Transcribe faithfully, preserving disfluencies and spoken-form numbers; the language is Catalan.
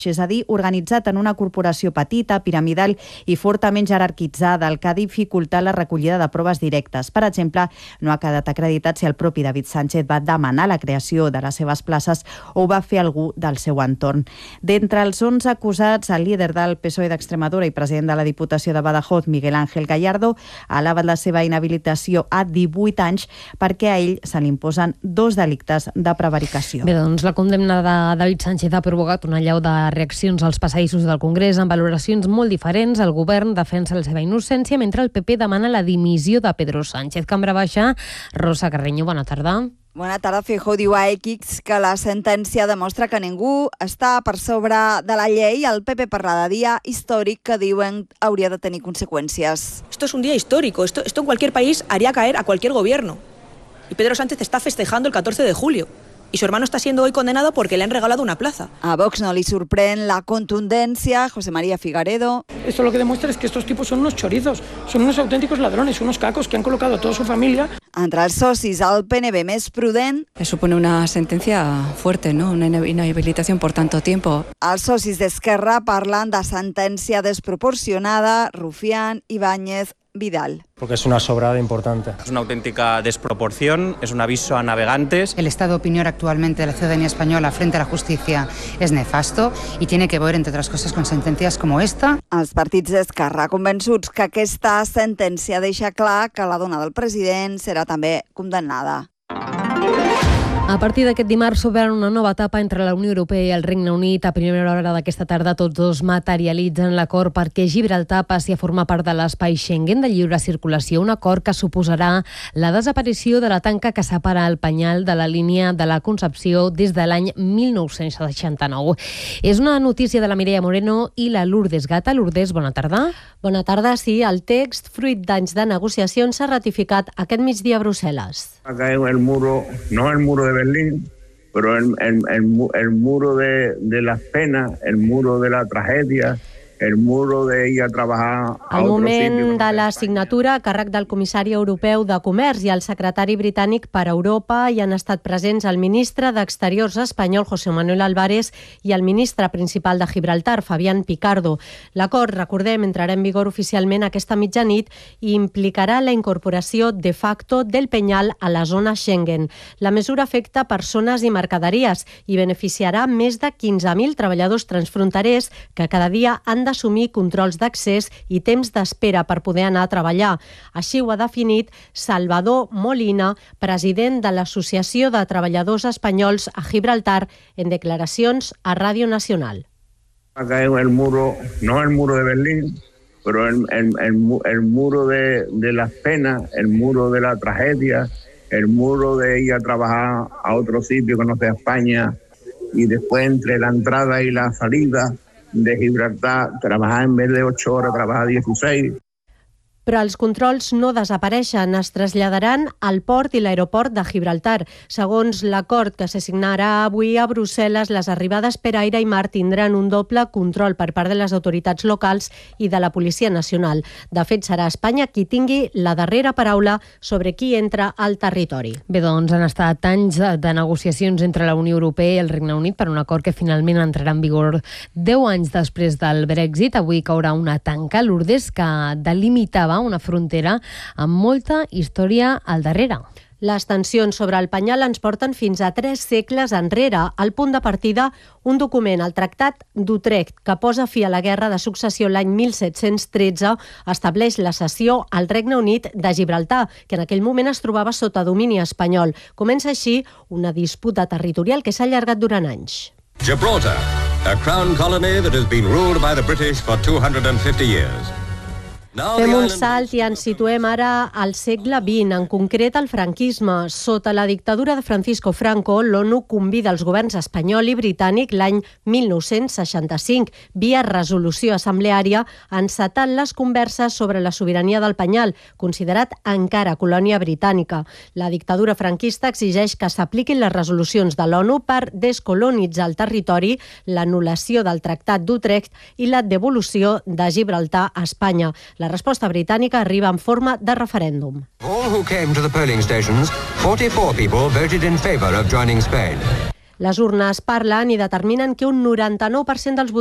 és a dir, organitzat en una corporació petita, piramidal i fortament jerarquitzada, el que ha dificultat la recollida de proves directes. Per exemple, no ha quedat acreditat si el propi David Sánchez va demanar la creació de les seves places o va fer algú del seu entorn. D'entre els onze acusats, el líder del P S O E d'Extremadura i president de la Diputació de Badajoz, Miguel Ángel Gallardo, ha elevat la seva inhabilitació a divuit anys perquè a ell se li imposen dos delictes de prevaricació. Bé, doncs la condemna de David Sánchez ha provocat una allau de reaccions als passadissos del Congrés amb valoracions molt diferents. El govern defensa la seva innocència mentre el P P demana la dimissió de Pedro Sánchez. Cambra Baixa, Rosa Carreño, bona tarda. Bona tarda. Feijóo diu a X que la sentència demostra que ningú està per sobre de la llei. El P P parla de dia històric que diuen hauria de tenir conseqüències. Esto es un día histórico. Esto, esto en cualquier país haría caer a cualquier gobierno. Y Pedro Sánchez está festejando el catorce de julio. Y su hermano está siendo hoy condenado porque le han regalado una plaza. A Vox no li sorprèn la contundència. José María Figaredo. Esto lo que demuestra es que estos tipos son unos chorizos, son unos auténticos ladrones, unos cacos que han colocado a toda su familia. Entre els socis, el P N V més prudent. Supone una sentencia fuerte, ¿no? Una inhabilitación por tanto tiempo. Els socis d'Esquerra parlen de sentència desproporcionada. Rufián, Ibáñez, Vidal. Porque es una sobrada importante. Es una auténtica desproporción, es un aviso a navegantes. El estado de opinión actualmente de la ciudadanía española frente a la justicia es nefasto y tiene que ver, entre otras cosas, con sentencias como esta. Els partits d'Esquerra convençuts que aquesta sentència deixa clar que la dona del president serà també condemnada. A partir d'aquest dimarts s'obre una nova etapa entre la Unió Europea i el Regne Unit. A primera hora d'aquesta tarda tots dos materialitzen l'acord perquè Gibraltar passi a formar part de l'espai Schengen de lliure circulació, un acord que suposarà la desaparició de la tanca que separa el Penyal de la línia de la Concepció des de l'any mil nou-cents seixanta-nou. És una notícia de la Mireia Moreno i la Lourdes Gata. Lourdes, bona tarda. Bona tarda, sí. El text, fruit d'anys de negociacions, s'ha ratificat aquest migdia a Brussel·les. Acá el muro, no el muro de Berlín, pero el, el, el, el muro de, de las penas, el muro de la tragedia, el muro de ir a trabajar a Al otro moment sitio, de la signatura, a càrrec del comissari europeu de Comerç i el secretari britànic per a Europa, hi han estat presents el ministre d'Exteriors espanyol, José Manuel Álvarez, i el ministre principal de Gibraltar, Fabián Picardo. L'acord, recordem, entrarà en vigor oficialment aquesta mitjanit i implicarà la incorporació de facto del Penyal a la zona Schengen. La mesura afecta persones i mercaderies i beneficiarà més de quinze mil treballadors transfronterers que cada dia han d'assumir controls d'accés i temps d'espera per poder anar a treballar. Així ho ha definit Salvador Molina, president de l'Associació de Treballadors Espanyols a Gibraltar, en declaracions a Ràdio Nacional. Acá el muro, no el muro de Berlín, pero el, el, el, el muro de, de las penas, el muro de la tragedia, el muro de ir a trabajar a otro sitio que no sea España, y después entre la entrada y la salida de Gibraltar, trabajar en vez de ocho horas, trabajar dieciséis. Però els controls no desapareixen, es traslladaran al port i l'aeroport de Gibraltar. Segons l'acord que se signarà avui a Brussel·les, les arribades per aire i mar tindran un doble control per part de les autoritats locals i de la Policia Nacional. De fet, serà Espanya qui tingui la darrera paraula sobre qui entra al territori. Bé, doncs han estat anys de negociacions entre la Unió Europea i el Regne Unit per un acord que finalment entrarà en vigor deu anys després del Brexit. Avui caurà una tanca, Lourdes, que delimitava una frontera amb molta història al darrere. Les tensions sobre el Penyal ens porten fins a tres segles enrere. Al punt de partida, un document, el Tractat d'Utrecht, que posa fi a la Guerra de Successió l'any mil set-cents tretze, estableix la cessió al Regne Unit de Gibraltar, que en aquell moment es trobava sota domini espanyol. Comença així una disputa territorial que s'ha allargat durant anys. Gibraltar, a crown colony that has been ruled by the British for two hundred fifty years. Fem un salt i ens situem ara al segle vint, en concret al franquisme. Sota la dictadura de Francisco Franco, l'ONU convida els governs espanyol i britànic l'any mil nou-cents seixanta-cinc, via resolució assembleària, encetant les converses sobre la sobirania del Penyal, considerat encara colònia britànica. La dictadura franquista exigeix que s'apliquin les resolucions de l'ONU per descolonitzar el territori, l'anul·lació del Tractat d'Utrecht i la devolució de Gibraltar a Espanya. La resposta britànica arriba en forma de referèndum. All who came to the polling stations, forty-four people voted in favor of joining Spain. Les urnes parlen i determinen que un noranta-nou per cent dels